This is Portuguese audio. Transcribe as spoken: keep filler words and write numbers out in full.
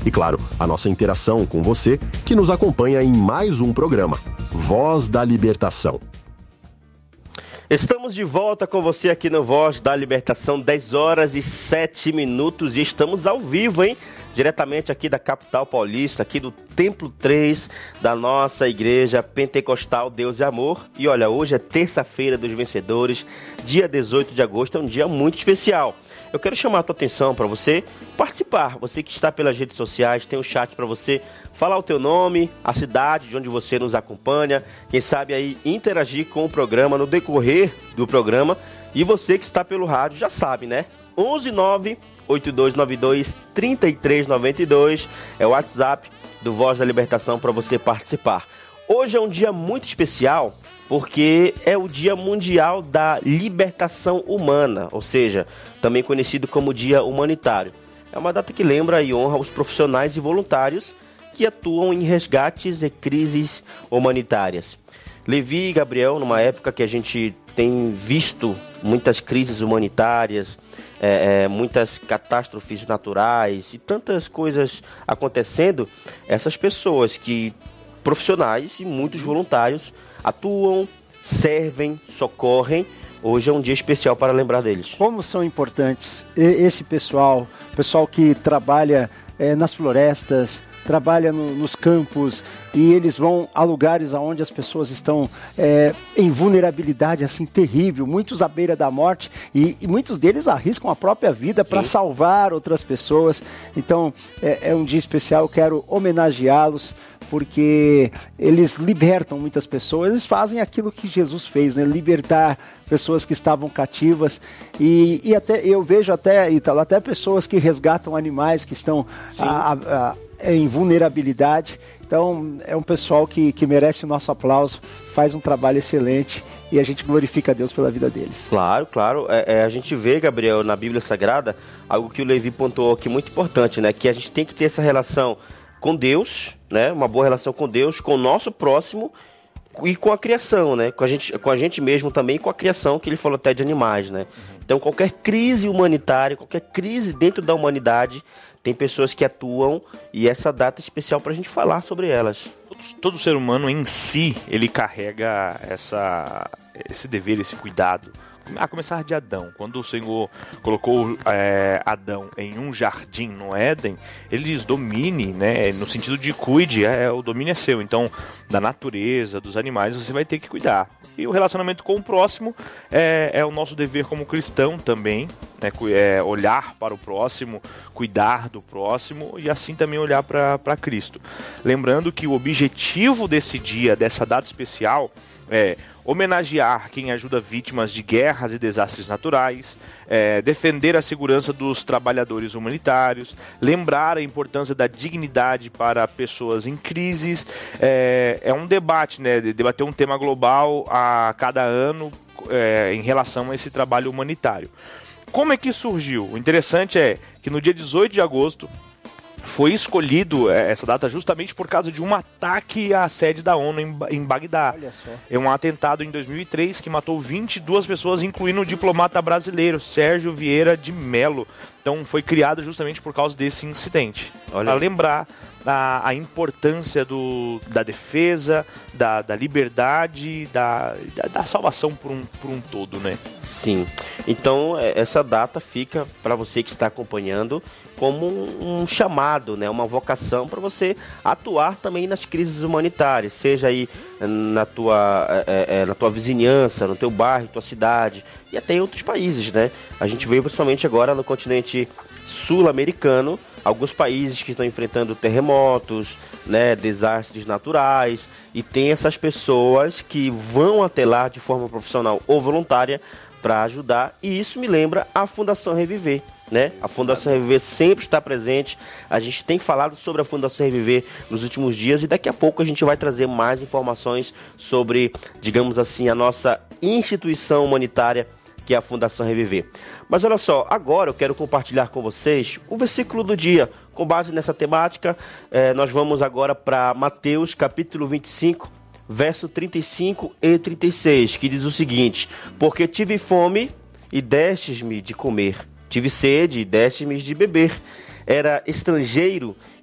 E claro, a nossa interação com você que nos acompanha em mais um programa, Voz da Libertação. Estamos de volta com você aqui no Voz da Libertação, dez horas e sete minutos, e estamos ao vivo, hein? Diretamente aqui da capital paulista, aqui do Templo três da nossa igreja pentecostal Deus e Amor. E olha, hoje é terça-feira dos vencedores, dia dezoito de agosto, é um dia muito especial. Eu quero chamar a tua atenção para você participar. Você que está pelas redes sociais, tem um chat para você falar o teu nome, a cidade de onde você nos acompanha, quem sabe aí interagir com o programa no decorrer do programa. E você que está pelo rádio já sabe, né? onze nove oito dois nove dois três três nove dois é o WhatsApp do Voz da Libertação para você participar. Hoje é um dia muito especial porque é o Dia Mundial da Libertação Humana, ou seja, também conhecido como Dia Humanitário. É uma data que lembra e honra os profissionais e voluntários que atuam em resgates e crises humanitárias. Levi e Gabriel, numa época que a gente tem visto muitas crises humanitárias, é, é, muitas catástrofes naturais e tantas coisas acontecendo, essas pessoas que, profissionais e muitos voluntários, atuam, servem, socorrem. Hoje é um dia especial para lembrar deles. Como são importantes esse pessoal, pessoal que trabalha é, nas florestas, trabalha no, nos campos, e eles vão a lugares onde as pessoas estão é, em vulnerabilidade assim terrível, muitos à beira da morte, e, e muitos deles arriscam a própria vida para salvar outras pessoas. Então é, é um dia especial, eu quero homenageá-los, porque eles libertam muitas pessoas, eles fazem aquilo que Jesus fez, né? Libertar pessoas que estavam cativas, e, e até, eu vejo até, Ítalo, até pessoas que resgatam animais que estão a, a, a, em vulnerabilidade. Então é um pessoal que, que merece o nosso aplauso, faz um trabalho excelente, e a gente glorifica a Deus pela vida deles. Claro, claro. É, é, a gente vê, Gabriel, na Bíblia Sagrada, algo que o Levi pontuou aqui muito importante, né? Que a gente tem que ter essa relação com Deus, né? Uma boa relação com Deus, com o nosso próximo e com a criação, né? Com a gente, com a gente mesmo também, e com a criação, que ele falou até de animais, né? Uhum. Então qualquer crise humanitária, qualquer crise dentro da humanidade, tem pessoas que atuam, e essa data é especial para a gente falar sobre elas. Todo, todo ser humano em si, ele carrega essa, esse dever, esse cuidado. A começar de Adão. Quando o Senhor colocou é, Adão em um jardim no Éden, ele diz domine, né, no sentido de cuide, é, o domínio é seu. Então, da natureza, dos animais, você vai ter que cuidar. E o relacionamento com o próximo é, é o nosso dever como cristão também, né, é olhar para o próximo, cuidar do próximo, e assim também olhar para Cristo. Lembrando que o objetivo desse dia, dessa data especial, é homenagear quem ajuda vítimas de guerras e desastres naturais, é, defender a segurança dos trabalhadores humanitários, lembrar a importância da dignidade para pessoas em crises. É, é um debate, né, de debater um tema global a cada ano é, em relação a esse trabalho humanitário. Como é que surgiu? O interessante é que no dia dezoito de agosto, foi escolhido essa data justamente por causa de um ataque à sede da ONU em Bagdá. Olha só. É um atentado em dois mil e três que matou vinte e duas pessoas, incluindo o diplomata brasileiro Sérgio Vieira de Mello. Então foi criado justamente por causa desse incidente. Para lembrar a, a importância do, da defesa, da, da liberdade, da, da, da salvação por um, por um todo, né? Sim. Então essa data fica para você que está acompanhando como um, um chamado, né? Uma vocação para você atuar também nas crises humanitárias, seja aí na tua, é, é, na tua vizinhança, no teu bairro, tua cidade, e até em outros países, né? A gente veio principalmente agora no continente sul-americano, alguns países que estão enfrentando terremotos, né, desastres naturais, e tem essas pessoas que vão até lá de forma profissional ou voluntária para ajudar, e isso me lembra a Fundação Reviver, né? A Fundação Reviver sempre está presente. A gente tem falado sobre a Fundação Reviver nos últimos dias, e daqui a pouco a gente vai trazer mais informações sobre, digamos assim, a nossa instituição humanitária, que é a Fundação Reviver. Mas olha só, agora eu quero compartilhar com vocês o versículo do dia. Com base nessa temática, eh, nós vamos agora para Mateus capítulo vinte e cinco, verso trinta e cinco e trinta e seis, que diz o seguinte: porque tive fome e destes-me de comer, tive sede e destes-me de beber, era estrangeiro